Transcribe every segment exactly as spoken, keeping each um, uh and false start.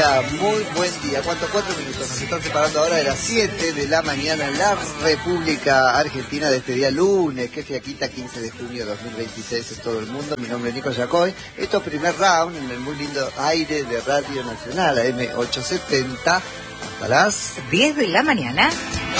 día, muy buen día. ¿Cuánto? Cuatro minutos. Nos están separando ahora de las siete de la mañana en la República Argentina de este día lunes, que es fiaquita, quince de junio de dos mil veintiséis en todo el mundo. Mi nombre es Nico Yacoy. Esto es primer round en el muy lindo aire de Radio Nacional, A M ochocientos setenta, hasta las diez de la mañana.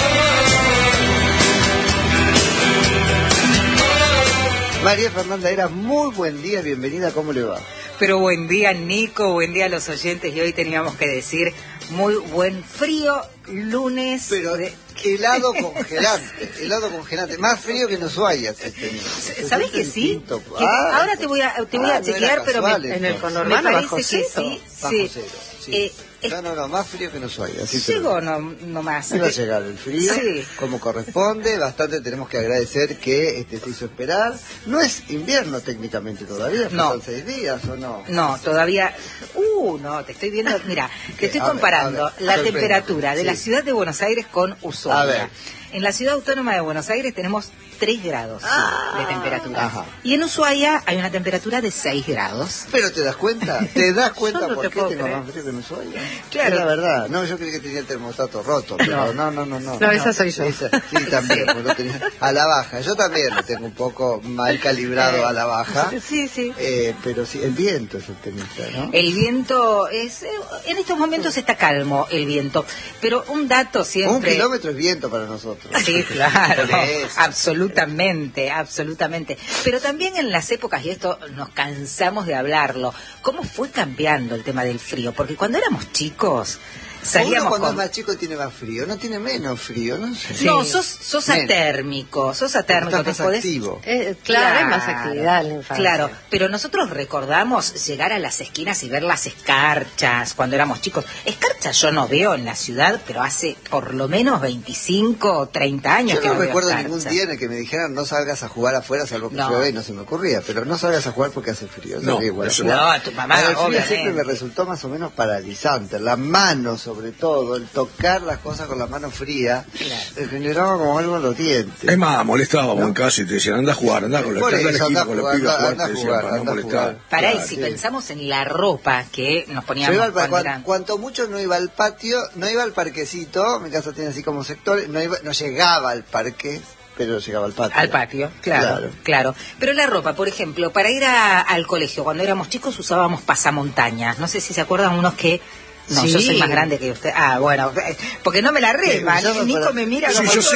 María Fernanda Era, muy buen día, bienvenida, ¿cómo le va? Pero buen día, Nico, buen día a los oyentes. Y hoy teníamos que decir muy buen frío lunes. Pero de... helado congelante, helado congelante, más frío que en Ushuaia. ¿Sabés que sí? Que ah, ahora te voy a te voy ah, a chequear, no pero casual, me, en el conurbano me parece que sí. Bajo sí. Cero, sí. Eh, No, no, no, más frío que en Ushuaia. Llegó no, no más. Iba a llegar el frío, sí. como corresponde. Bastante tenemos que agradecer que este se hizo esperar. No es invierno técnicamente todavía, no. Faltan seis días, ¿o no? No, todavía. Uh, no, te estoy viendo. Mira, te estoy comparando ver, ver, la sorprende. temperatura de sí. la ciudad de Buenos Aires con Ushuaia. A ver. En la ciudad autónoma de Buenos Aires tenemos tres grados ah, de temperatura. Ajá. Y en Ushuaia hay una temperatura de seis grados. ¿Pero te das cuenta? ¿Te das cuenta no por te qué tengo creer. más frío que en Ushuaia? Claro. Es la verdad. No, yo creí que tenía el termostato roto, pero no, no, no. No, no, no esa soy yo. Esa, sí, también, lo tenía a la baja. Yo también lo tengo un poco mal calibrado a la baja. Sí, sí. Eh, pero sí, el viento es el temista, ¿no? El viento es... En estos momentos está calmo el viento, pero un dato siempre... Un kilómetro es viento para nosotros. Sí, claro. Absolutamente, absolutamente. Pero también en las épocas, y esto nos cansamos de hablarlo, ¿cómo fue cambiando el tema del frío? Porque cuando éramos chicos... Salíamos Uno cuando con... es más chico tiene más frío, no tiene menos frío, no sé. Sí. No, sos, sos atérmico, sos atérmico. Estás te más podés... activo. Eh, claro, claro, hay más actividad en la infancia. Claro, pero nosotros recordamos llegar a las esquinas y ver las escarchas cuando éramos chicos. Escarchas yo no veo en la ciudad, pero hace por lo menos veinticinco o treinta años yo que no, no recuerdo veo ningún día en el que me dijeran no salgas a jugar afuera, salvo que no. llueve y no se me ocurría, pero no salgas a jugar porque hace frío. No, igual eso no, a tu mamá, el frío obviamente. siempre me resultó más o menos paralizante, la mano sobre todo, el tocar las cosas con la mano fría, claro. me generaba como algo en los dientes. Es más, molestábamos ¿no? en casa y te decían, anda a jugar, anda con la Por esquina, eso, anda con jugar, los pibes a jugar, anda te decían, jugar, para no anda molestar. Pará, claro, y si sí. pensamos en la ropa que nos poníamos iba al, cuando cuan, eran... Cuanto mucho no iba al patio, no iba al parquecito, mi casa tiene así como sectores, no, iba, no llegaba al parque, pero llegaba al patio. Al patio, claro, claro, claro. Pero la ropa, por ejemplo, para ir a, al colegio, cuando éramos chicos usábamos pasamontañas. No sé si se acuerdan unos que... No, sí. Yo soy más grande que usted. Ah, bueno, porque no me la rema. Nico para... me mira como... Sí, yo sí.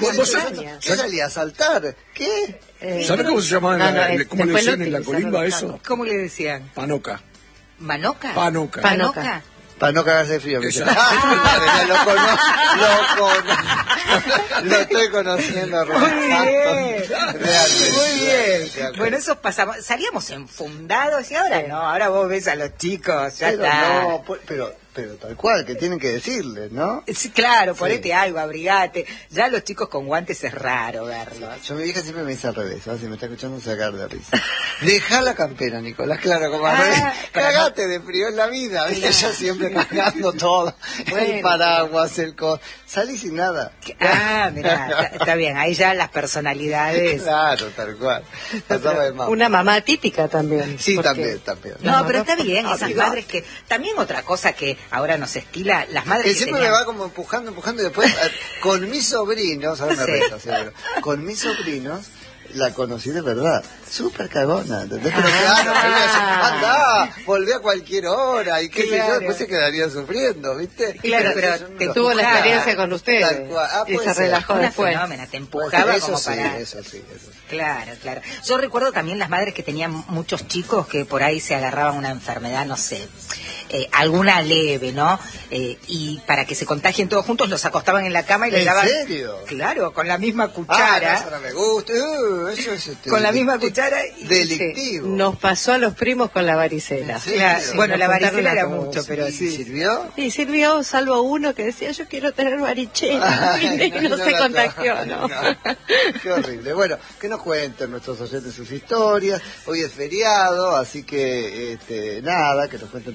Yo salí a saltar. ¿Qué? Eh, ¿Sabes cómo se llamaba? No, no, es, ¿Cómo le decían en la colimba eso? ¿Cómo le decían? Panoca. ¿Manoca? Panoca. ¿Panoca? Para no cagarse de frío. Me dice, ah, lo, conozco, lo, conozco, lo estoy conociendo. Muy bien. Realmente. Muy bien. Bueno, eso pasamos. Salíamos enfundados y ahora no. Ahora vos ves a los chicos. Ya pero está. No, pero... Pero tal cual, que tienen que decirles, ¿no? Sí, claro, ponete sí. algo, abrigate. Ya los chicos con guantes es raro verlos. Yo, mi vieja siempre me dice al revés, ¿no? Si me está escuchando sacar de risa. Deja la campera, Nicolás, claro, como al revés. Ah, cagate de frío en la vida, ¿viste? Yo siempre cagando todo. Bueno, el paraguas, el co... Salí sin nada. Ah, mirá, está, está bien, ahí ya las personalidades. Claro, tal cual. Pero, una mamá típica también. Sí, porque... también, también. No, no pero está bien, esas ah, madres que... También otra cosa que ahora nos estila, las madres que que siempre tenían... me va como empujando, empujando y después con mis sobrinos, ahora me sí. reza, seguro, con mis sobrinos la conocí de verdad, súper cagona, ¿entendés? Pero ah, claro, ah, andá, volví a cualquier hora y qué claro. sé yo, después se quedaría sufriendo, ¿viste? Claro, pero te tuvo la experiencia con ustedes ah, y se relajó una después. Fenómena, te empujaba eso como sí, para... Eso sí, eso sí. Claro, claro. Yo recuerdo también las madres que tenían muchos chicos que por ahí se agarraban una enfermedad, no sé, eh, alguna leve, ¿no? Eh, y para que se contagien todos juntos los acostaban en la cama y les daban... ¿En serio? Claro, con la misma cuchara. Ah, eso no me gusta. Uh, eso es este, con la misma cuchara. Y delictivo. Sí. Nos pasó a los primos con la varicela. Sí, la, sí, bueno, la varicela era mucho, pero sí. sí. ¿Sirvió? Sí, sirvió, salvo uno que decía, yo quiero tener varicela. Ay, y no, no, no se contagió, ¿no? no. Qué horrible. Bueno, que nos cuenten nuestros oyentes sus historias. Hoy es feriado, así que, este, nada, que nos cuenten también cómo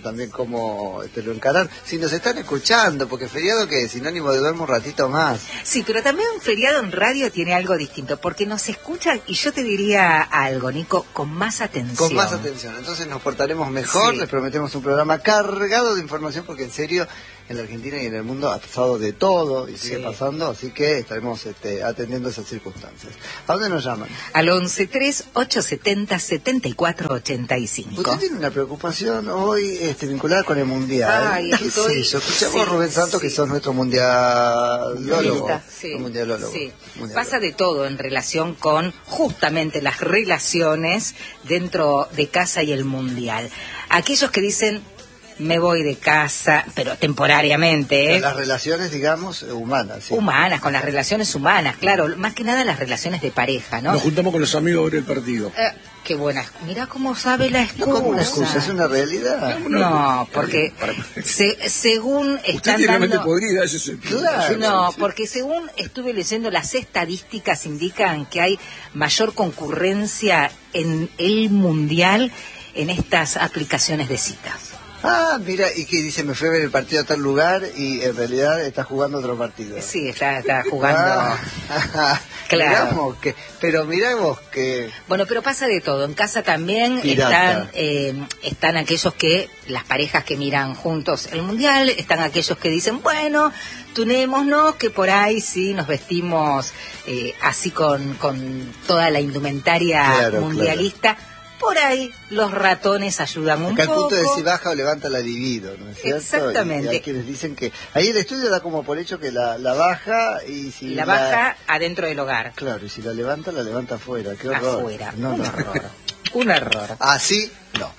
cómo te lo encarar. Si nos están escuchando, porque feriado que es sinónimo de duermo un ratito más. Sí, pero también un feriado en radio tiene algo distinto, porque nos escuchan, y yo te diría algo, Nico, con más atención. Con más atención, entonces nos portaremos mejor, sí. Les prometemos un programa cargado de información, porque en serio, en la Argentina y en el mundo ha pasado de todo, y sigue sí. pasando, así que estaremos este, atendiendo esas circunstancias. ¿A dónde nos llaman? Al once tres ocho setenta setenta y cuatro ochenta y cinco. Usted tiene una preocupación hoy este, vinculada con el Mundial. Ay, ¿Qué estoy... sé yo? Escuchamos sí, Rubén Santos, sí. que sos nuestro mundialólogo. Sí, mundialólogo. sí. Mundialólogo. Pasa de todo en relación con justamente las relaciones dentro de casa y el Mundial. Aquellos que dicen... me voy de casa, pero temporariamente. ¿eh? Las relaciones, digamos, humanas. ¿sí? Humanas, con las relaciones humanas, claro. Más que nada las relaciones de pareja, ¿no? Nos juntamos con los amigos a ver el partido. Eh, qué buena. Mirá cómo sabe la excusa. No, como una excusa, es una realidad. No, porque se, según están Usted tiene dando... mente podrida, ese es el... Claro. No, porque según estuve leyendo, las estadísticas indican que hay mayor concurrencia en el Mundial en estas aplicaciones de citas. Ah, mira, y que dice, me fui a ver el partido a tal lugar y en realidad está jugando otro partido. Sí, está, está jugando. Ah, claro. Miramos que, pero miramos que... Bueno, pero pasa de todo. En casa también Pirata. están eh, están aquellos que, las parejas que miran juntos el Mundial, están aquellos que dicen, bueno, tunémonos, que por ahí sí nos vestimos eh, así con, con toda la indumentaria claro, mundialista. Claro. Por ahí los ratones ayudan un Acá poco. Acá el punto de si baja o levanta la libido, ¿no es cierto? Exactamente. Y hay quienes dicen que... Ahí el estudio da como por hecho que la, la baja y si... Y la, la baja adentro del hogar. Claro, y si la levanta, la levanta afuera. Qué horror. Afuera. No, un no. error. Un error. Así, no.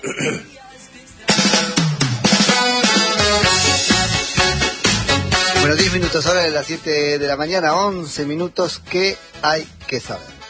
Bueno, diez minutos ahora de las siete de la mañana, once minutos, ¿qué hay que saber?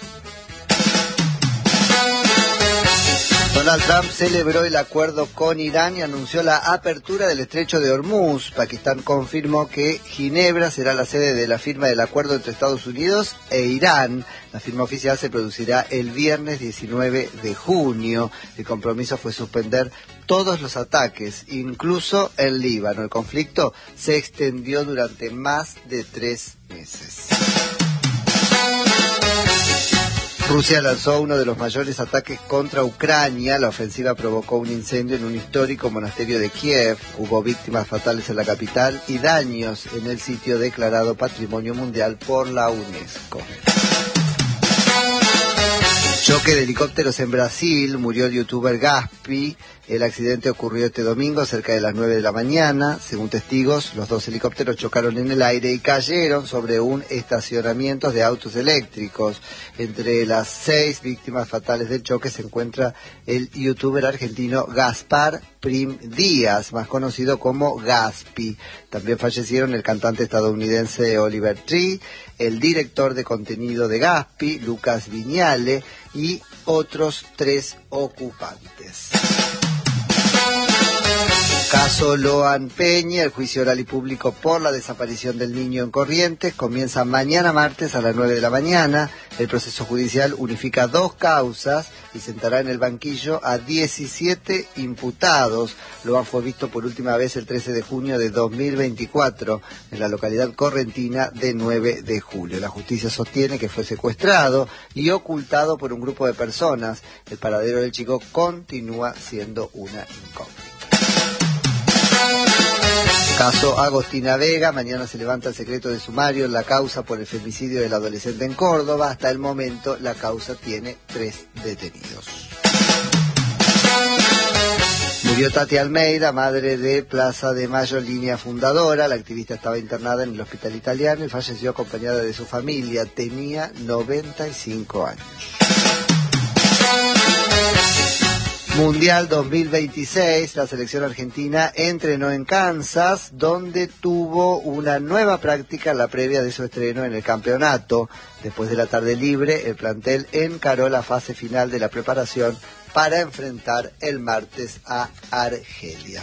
Donald Trump celebró el acuerdo con Irán y anunció la apertura del estrecho de Hormuz. Pakistán confirmó que Ginebra será la sede de la firma del acuerdo entre Estados Unidos e Irán. La firma oficial se producirá el viernes diecinueve de junio. El compromiso fue suspender todos los ataques, incluso en Líbano. El conflicto se extendió durante más de tres meses. Rusia lanzó uno de los mayores ataques contra Ucrania. La ofensiva provocó un incendio en un histórico monasterio de Kiev. Hubo víctimas fatales en la capital y daños en el sitio declarado Patrimonio Mundial por la UNESCO. Choque de helicópteros en Brasil, murió el youtuber Gaspi. El accidente ocurrió este domingo cerca de las nueve de la mañana. Según testigos, los dos helicópteros chocaron en el aire y cayeron sobre un estacionamiento de autos eléctricos. Entre las seis víctimas fatales del choque se encuentra el youtuber argentino Gaspar Prim Díaz, más conocido como Gaspi. También fallecieron el cantante estadounidense Oliver Tree, el director de contenido de Gaspi, Lucas Viñale, y otros tres ocupantes. Caso Loan Peña, el juicio oral y público por la desaparición del niño en Corrientes comienza mañana martes a las nueve de la mañana. El proceso judicial unifica dos causas y sentará en el banquillo a diecisiete imputados. Loan fue visto por última vez el trece de junio de dos mil veinticuatro en la localidad correntina de nueve de julio. La justicia sostiene que fue secuestrado y ocultado por un grupo de personas. El paradero del chico continúa siendo una incógnita. Caso Agostina Vega, mañana se levanta el secreto de sumario en la causa por el femicidio del adolescente en Córdoba. Hasta el momento la causa tiene tres detenidos. Murió Tati Almeida, madre de Plaza de Mayo, línea fundadora. La activista estaba internada en el hospital italiano y falleció acompañada de su familia. Tenía noventa y cinco años. Mundial dos mil veintiséis, la selección argentina entrenó en Kansas, donde tuvo una nueva práctica en la previa de su estreno en el campeonato. Después de la tarde libre, el plantel encaró la fase final de la preparación para enfrentar el martes a Argelia.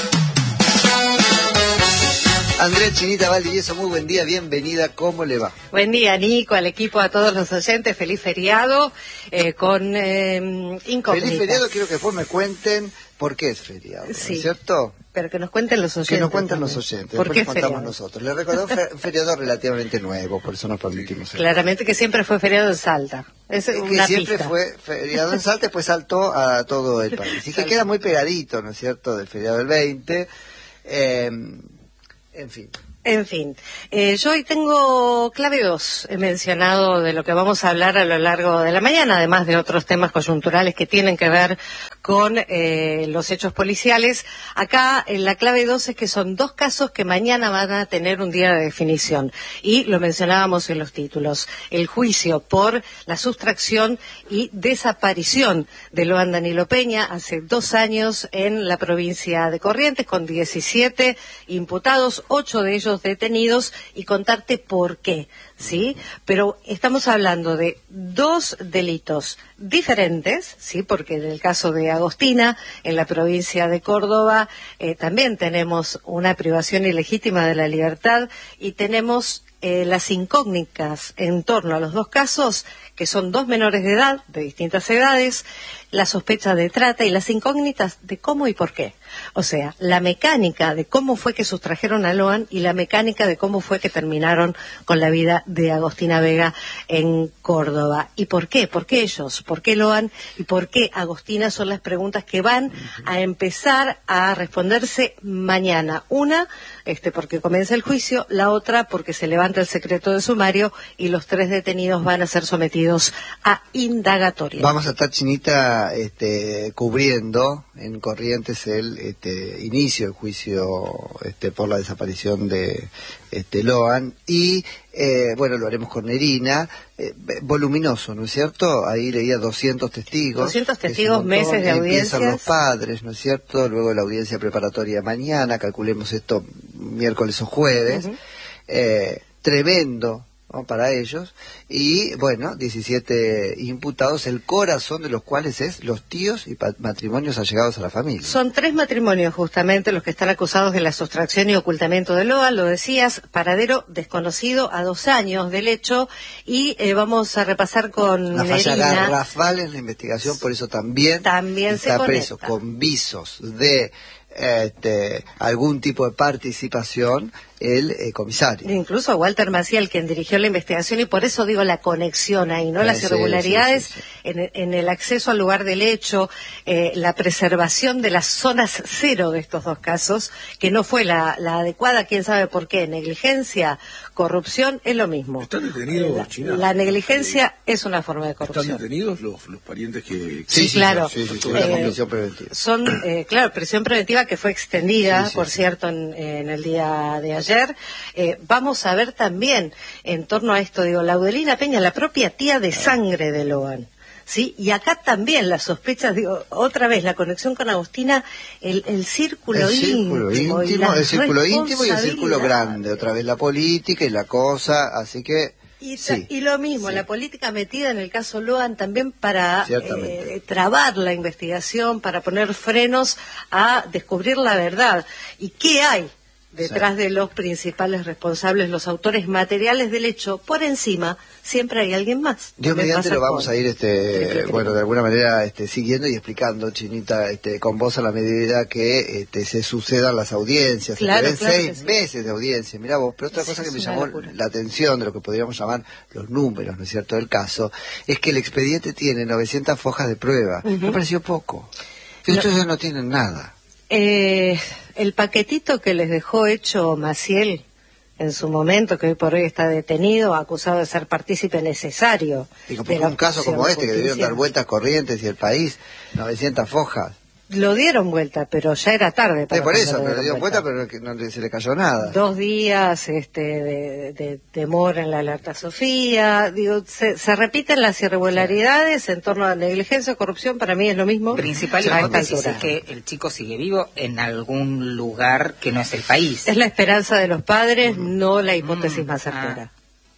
Andrea Chinita Valdivieso, muy buen día, bienvenida, ¿cómo le va? Buen día, Nico, al equipo, a todos los oyentes, feliz feriado, eh, con eh, incógnitas. Feliz feriado, quiero que después me cuenten por qué es feriado, ¿no Sí. es cierto? Pero que nos cuenten los oyentes. Que nos cuenten también. los oyentes, ¿Por después qué les contamos feriado? nosotros. Les recordamos un feriado relativamente nuevo, por eso nos permitimos. Claramente que siempre fue feriado en Salta. Es Es que una siempre pista. fue feriado en Salta, después saltó a todo el país. Y que queda muy pegadito, ¿no es cierto?, del feriado del veinte. Eh, en fin. En fin, eh, yo hoy tengo clave dos, he mencionado de lo que vamos a hablar a lo largo de la mañana, además de otros temas coyunturales que tienen que ver con eh, los hechos policiales. Acá en la clave dos es que son dos casos que mañana van a tener un día de definición, y lo mencionábamos en los títulos: el juicio por la sustracción y desaparición de Loan Danilo Peña hace dos años en la provincia de Corrientes, con diecisiete imputados, ocho de ellos detenidos, y contarte por qué, ¿sí? Pero estamos hablando de dos delitos diferentes, ¿sí? Porque en el caso de Agostina, en la provincia de Córdoba, eh, también tenemos una privación ilegítima de la libertad, y tenemos eh, las incógnitas en torno a los dos casos, que son dos menores de edad, de distintas edades, la sospecha de trata y las incógnitas de cómo y por qué. O sea, la mecánica de cómo fue que sustrajeron a Loan y la mecánica de cómo fue que terminaron con la vida de Agostina Vega en Córdoba. ¿Y por qué? ¿Por qué ellos? ¿Por qué Loan? ¿Y por qué Agostina? Son las preguntas que van a empezar a responderse mañana. Una, este, porque comienza el juicio; la otra, porque se levanta el secreto de sumario y los tres detenidos van a ser sometidos a indagatoria. Vamos a estar, Chinita, este, cubriendo en Corrientes el este, inicio del juicio este, por la desaparición de este, Loan, y eh, bueno, lo haremos con Nerina, eh, voluminoso, ¿no es cierto? Ahí leía doscientos testigos. doscientos testigos, meses de Ahí audiencias. empiezan los padres, ¿no es cierto? Luego la audiencia preparatoria mañana, calculemos esto miércoles o jueves. Uh-huh. eh, tremendo, ¿no?, para ellos, y bueno, diecisiete imputados, el corazón de los cuales es los tíos y matrimonios allegados a la familia. Son tres matrimonios justamente los que están acusados de la sustracción y ocultamiento de Loan, lo decías, paradero desconocido a dos años del hecho, y eh, vamos a repasar con la falla Nerina. garrafal en la investigación, por eso también, también está se preso con visos de Este, algún tipo de participación el eh, comisario. Incluso Walter Maciel, quien dirigió la investigación, y por eso digo la conexión ahí, ¿no? Eh, Las sí, irregularidades sí, sí, sí. En, en el acceso al lugar del hecho, eh, la preservación de las zonas cero de estos dos casos, que no fue la, la adecuada, quién sabe por qué. Negligencia, corrupción, es lo mismo. ¿Están detenidos, la, China? la negligencia es una forma de corrupción. ¿Están detenidos los, los parientes que...? Sí, sí, claro. Sí, sí, sí, Eh, con prisión preventiva. Son, eh, claro, prisión preventiva que fue extendida, sí, sí, por sí. cierto, en, en el día de ayer. Eh, vamos a ver también, en torno a esto, digo, Laudelina Peña, la propia tía de sangre de Loan, ¿sí? Y acá también las sospechas, digo, otra vez, la conexión con Agostina, el, el círculo el círculo íntimo. íntimo, y las el círculo íntimo y el círculo responsabilidades. grande, otra vez la política y la cosa, así que... Y, sí, y lo mismo, sí. la política metida en el caso Loan también para Ciertamente. eh, trabar la investigación, para poner frenos a descubrir la verdad. ¿Y qué hay detrás sí. de los principales responsables, los autores materiales del hecho? Por encima siempre hay alguien más. Dios Me mediante pasa lo vamos con- a ir, este, este bueno, de alguna manera este, siguiendo y explicando, Chinita, este, con vos a la medida que este, se sucedan las audiencias. Claro, se claro seis que sí. meses de audiencia. Mirá vos, pero otra Sí, cosa que es me una llamó locura. la atención de lo que podríamos llamar los números, ¿no es cierto?, del caso, es que el expediente tiene novecientas fojas de prueba. Ujú. Me pareció poco. Y No. ustedes ya no tienen nada. Eh, el paquetito que les dejó hecho Maciel en su momento, que hoy por hoy está detenido, acusado de ser partícipe necesario. Digo, de porque la un caso obstrucción como de este, que debieron justicia. dar vueltas Corrientes y el país, novecientas fojas. Lo dieron vuelta, pero ya era tarde. Para Sí, por cuando eso, lo pero le dieron vuelta, vuelta. pero no, no se le cayó nada. Dos días este, de, de temor en la alerta Sofía. Digo, se, se repiten las irregularidades en torno a negligencia o corrupción. Para mí es lo mismo. Principal a esta hipótesis altura. es que el chico sigue vivo en algún lugar que no es el país. Es la esperanza de los padres, no la hipótesis Mm, más certera. ah.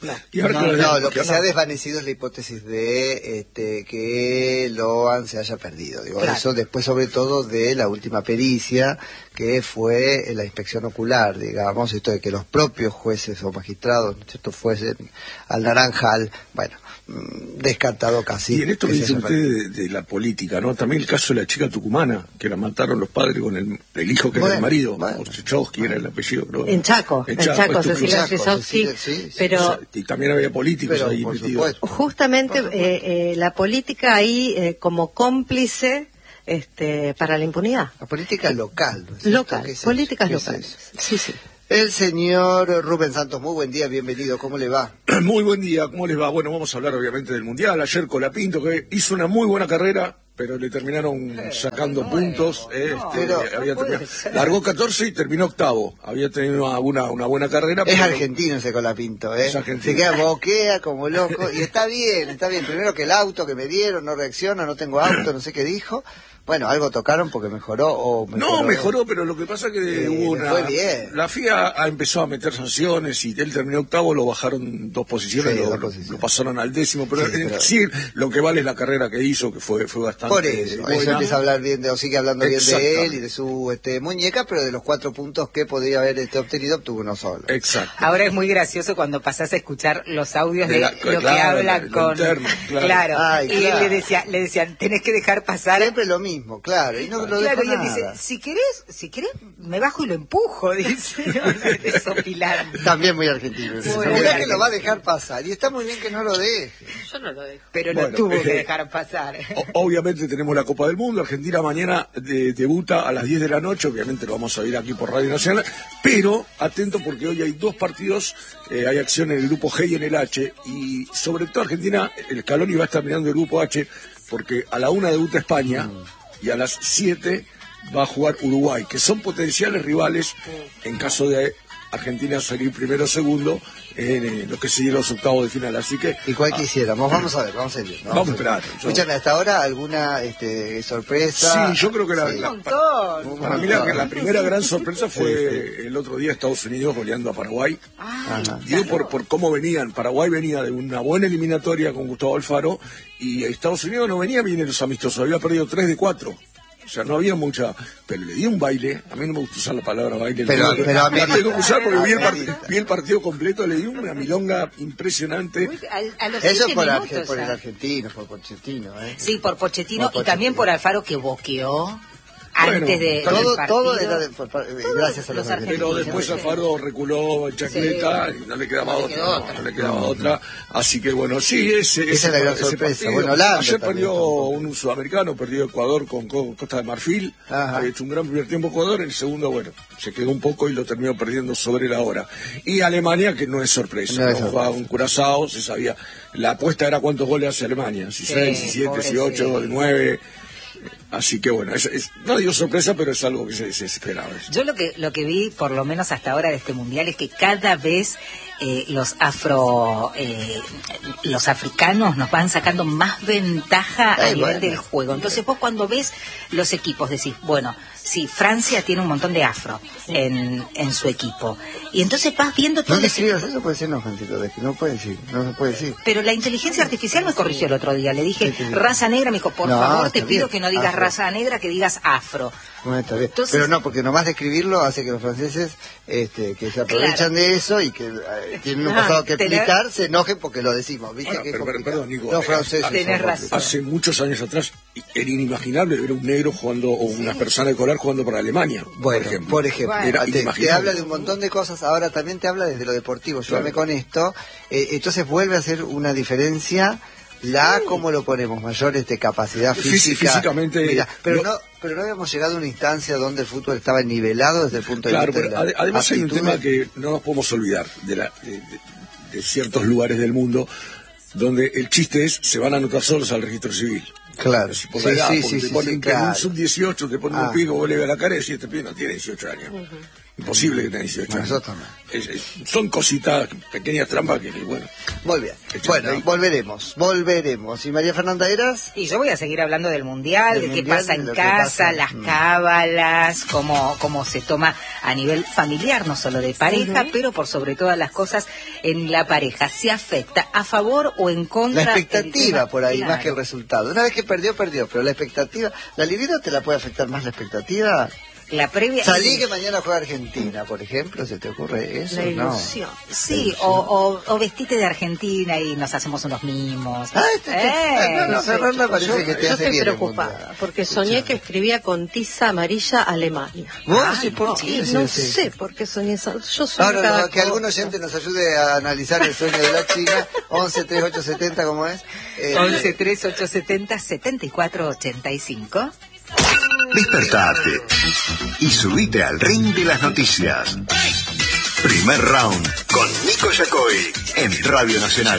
No. Y ahora No, que- no, lo que no. se ha desvanecido es la hipótesis de este, que Loan se haya perdido. Digo, Claro. eso después sobre todo de la última pericia, que fue la inspección ocular, digamos, esto de que los propios jueces o magistrados, ¿no es cierto?, fuesen al naranjal, bueno, mm, descartado casi. Y en esto que se dice haya usted perdido. de, de la política, ¿no? También el caso de la chica tucumana, que la mataron los padres con el, el hijo que era Bueno, el marido, bueno. Orchechowski era el apellido, creo. En Chaco, en Chaco, esto- Cecilia Chaco, Orchechowski, Cecilia, sí, sí, pero... O sea, y también había políticos Pero, ahí por metidos. supuesto. Justamente Por supuesto. eh, eh, la política ahí eh, como cómplice este, para la impunidad. La política local. ¿no es cierto? Local, ¿Qué es eso? políticas ¿Qué es locales. eso? Sí, sí. El señor Rubén Santos, muy buen día, bienvenido, ¿cómo le va? Muy buen día, ¿cómo les va? Bueno, vamos a hablar obviamente del Mundial. Ayer Colapinto, que hizo una muy buena carrera, pero le terminaron sacando puntos. eh, este, pero había no puede terminado- ser. largó catorce y terminó octavo. Había tenido una, una, una buena carrera. Es pero- argentino ese Colapinto, ¿eh? Es argentino. Se queda boquea como loco y está bien, está bien. Primero que el auto que me dieron no reacciona, no tengo auto, no sé qué dijo. Bueno, algo tocaron porque mejoró o mejoró. No, mejoró, pero lo que pasa es que Eh, hubo le una... fue bien. La F I A ha- empezó a meter sanciones y él terminó octavo, lo bajaron dos posiciones, Sí, lo, dos lo- posiciones. lo pasaron al décimo, pero Sí, en pero- sí lo que vale es la carrera que hizo, que fue, fue bastante Por eso, buena. eso empieza a hablar bien de, o sigue hablando bien de Exactamente. él y de su este, muñeca, pero de los cuatro puntos que podría haber este, obtenido, obtuvo uno solo. Exacto. Ahora es muy gracioso cuando pasás a escuchar los audios de, De la- lo que claro, hablan lo con... interno, claro. Ay, y claro. él le decía, le decían, tenés que dejar pasar... Siempre lo mismo, claro, y no lo Claro, dejó y él nada. dice, si querés, si querés, me bajo y lo empujo, dice, desopilando. También muy argentino. Muy Mirá argentino. que lo va a dejar pasar, y está muy bien que no lo deje. Yo no lo dejo. Pero lo Bueno, tuvo que eh, dejar pasar. O- obviamente tenemos la Copa del Mundo. Argentina mañana de- debuta a las diez de la noche. Obviamente lo vamos a ver aquí por Radio Nacional. Pero atento porque hoy hay dos partidos. eh, hay acción en el grupo G y en el H. Y sobre todo Argentina, el Scaloni va a estar mirando el grupo H porque a la una debuta España y a las siete va a jugar Uruguay, que son potenciales rivales en caso de Argentina salir primero o segundo en eh, lo que serían los octavos de final. Así que ¿Y cuál quisiéramos? Vamos a ver, vamos a ir viendo. Vamos a ver. esperar. Yo- Escúchame, hasta ahora alguna este, sorpresa. Sí, yo creo que la, Sí. la- Un montón. para mí la, la primera gran sorpresa fue el otro día Estados Unidos goleando a Paraguay. Ah, Ajá. Digo por, por cómo venían. Paraguay venía de una buena eliminatoria con Gustavo Alfaro y Estados Unidos no venía bien en los amistosos, había perdido tres de cuatro. O sea, no había mucha... Pero le di un baile. A mí no me gusta usar la palabra baile. Pero- la tengo- pero a mí- la tengo que usar porque vi el, a mí- part- vi el partido completo, le di una milonga impresionante. Muy- a, a los Eso siete por, minutos Arge- por el ya. argentino, por Pochettino. ¿eh? Sí, por Pochettino Por y también Pochettino. por Alfaro que boqueó Bueno, antes de, todo- del Todo, partido. todo era de- por- por- eh, gracias a los, los argentinos. Pero argentinos, después sí. Alfaro reculó en chancleta Sí. y no le quedaba No le otra. quedó no, otra. no le quedaba otra. Así que bueno, sí, ese, Esa es la gran ese sorpresa. partido. Bueno, Holanda Ayer también perdió tampoco. un sudamericano, perdió Ecuador con, con Costa de Marfil. Ajá. Ha hecho un gran primer tiempo Ecuador, el segundo, bueno, se quedó un poco y lo terminó perdiendo sobre la hora. Y Alemania, que no es sorpresa, No no, es sorpresa. jugaba un Curazao, se sabía. La apuesta era cuántos goles hace Alemania, si Sí, seis, si siete, si ocho, pobrecito. si nueve. Así que bueno, es, es- no digo sorpresa, pero es algo que se, se esperaba. Yo lo que lo que vi, por lo menos hasta ahora de este mundial, es que cada vez eh, los afro eh, los africanos nos van sacando más ventaja a Ay, nivel bueno. del juego. Entonces vos cuando ves los equipos decís, bueno, sí, Francia tiene un montón de afro en, en su equipo. Y entonces vas viendo todo No ese- describas eso, puede ser no, Juancito, de que no puede decir, no se puede decir. Pero la inteligencia artificial me corrigió el otro día. Le dije Sí, sí. raza negra, me dijo, por No, favor, te está pido bien. que no digas Afro. raza negra, que digas afro. Bueno, está bien. Entonces- Pero no, porque nomás describirlo hace que los franceses este, que se aprovechan Claro. de eso y que eh, tienen un Ah, pasado que tener- explicar, se enojen porque lo decimos. ¿Viste? Ahora, que es pero, pero, complicado. perdón, Nico, Los eh, franceses tenés son razón. complicados. Hace muchos años atrás era inimaginable ver un negro jugando o una persona de color jugando para Alemania. Bueno, por ejemplo. por ejemplo, Bueno. Era te, te inimaginable. habla de un montón de cosas, ahora también te habla desde lo deportivo, ayúdame Claro. con esto, eh, entonces vuelve a hacer una diferencia la cómo lo ponemos, mayor este, capacidad Fí- física. físicamente, Mira, pero no- no, pero no habíamos llegado a una instancia donde el fútbol estaba nivelado desde el punto de Claro, vista pero de la ade- además hay un aptitud. tema que no nos podemos olvidar de, la- de- de- de ciertos lugares del mundo donde el chiste es se van a anotar solos al registro civil. Claro, Si por sí, la edad, sí, porque sí, te sí, ponen sí, que en un claro. sub dieciocho te ponen Ah. un pico, vos le ves la cara y decís, este pibe no tiene dieciocho años. Imposible que tenga dieciocho años. Nosotros no. Es, es, son cositas, pequeñas trampas que, que bueno. Muy bien. Bueno, ahí. volveremos, volveremos. ¿Y María Fernanda Eras? Y yo voy a seguir hablando del mundial, del de qué mundial, pasa en de casa, pasa. las Mm. cábalas, cómo, cómo se toma a nivel familiar, no solo de pareja, uh-huh. pero por sobre todas las cosas en la pareja. ¿Se afecta a favor o en contra? La expectativa por ahí, claro. más que el resultado. Una vez que perdió, perdió, pero la expectativa, ¿la libido te la puede afectar más la expectativa? La previa... Salí que mañana juega Argentina, por ejemplo, ¿se te ocurre eso? La ilusión. No. Sí, la ilusión. O, o, o vestite de Argentina y nos hacemos unos mimos. Ah, este, este, eh, no, no, Fernanda parece yo, que te yo hace estoy bien el preocupada, mundial. porque soñé que escribía con tiza amarilla Alemania. ¿Vos? Ay, Sí, ¿por no, qué? no Sí, sí. sé por qué soñé eso. Yo soñé Ahora, cada no, que cosa. algún oyente nos ayude a analizar el sueño de la China. once, treinta y ocho, setenta, ¿cómo es? Eh, once, treinta y ocho, setenta, setenta y cuatro, ochenta y cinco. Despertate y subite al ring de las noticias. Primer round con Nico Yacoy en Radio Nacional.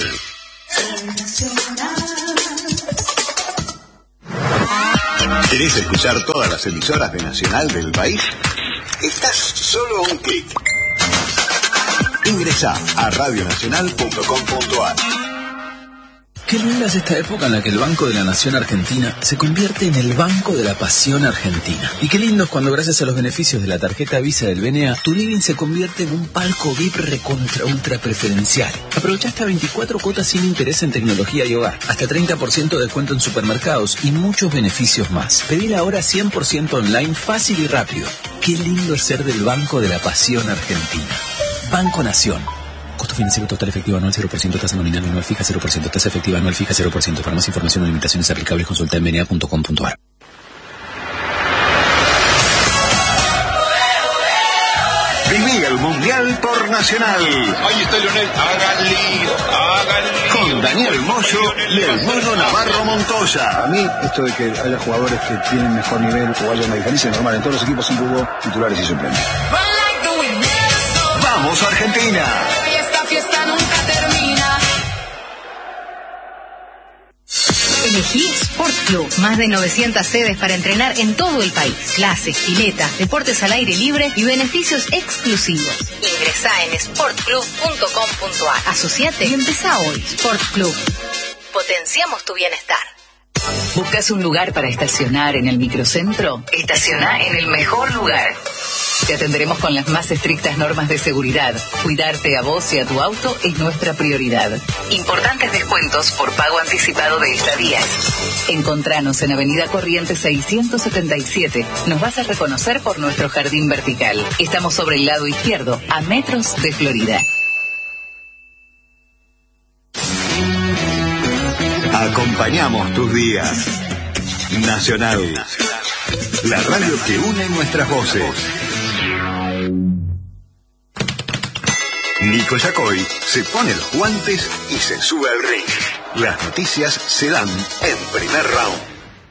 ¿Querés escuchar todas las emisoras de Nacional del país? Estás solo a un clic. Ingresá a radio nacional punto com punto a r. Qué linda es esta época en la que el Banco de la Nación Argentina se convierte en el Banco de la Pasión Argentina. Y qué lindo es cuando gracias a los beneficios de la tarjeta Visa del B N A, tu living se convierte en un palco V I P recontra ultra preferencial. Aprovecha hasta veinticuatro cuotas sin interés en tecnología y hogar, hasta treinta por ciento de descuento en supermercados y muchos beneficios más. Pedila ahora cien por ciento online, fácil y rápido. Qué lindo es ser del Banco de la Pasión Argentina. Banco Nación. Costo financiero total efectivo anual cero por ciento, tasa nominal anual fija cero por ciento, tasa efectiva anual fija cero por ciento. Para más información o limitaciones aplicables consulta en b n a punto com punto a r. Viví el Mundial por Nacional. Ahí está Lionel, hagan lío, hagan lío. Con Daniel Moyo y el Mono Navarro Montoya. A mí, esto de que haya jugadores que tienen mejor nivel o haya una diferencia es normal. En todos los equipos siempre hubo titulares y suplentes. ¡Vamos, Argentina! Esta fiesta nunca termina. Elegí Sport Club. Más de novecientas sedes para entrenar en todo el país. Clases, piletas, deportes al aire libre y beneficios exclusivos. Ingresá en sport club punto com punto a r. Asociate y empezá hoy. Sport Club. Potenciamos tu bienestar. ¿Buscas un lugar para estacionar en el microcentro? Estaciona en el mejor lugar. Te atenderemos con las más estrictas normas de seguridad. Cuidarte a vos y a tu auto es nuestra prioridad. Importantes descuentos por pago anticipado de estadías. Encontranos en Avenida Corrientes seiscientos setenta y siete. Nos vas a reconocer por nuestro jardín vertical. Estamos sobre el lado izquierdo, a metros de Florida. Acompañamos tus días. Nacional. La radio que une nuestras voces. Nico Yacoy se pone los guantes y se sube al ring. Las noticias se dan en Primer Round.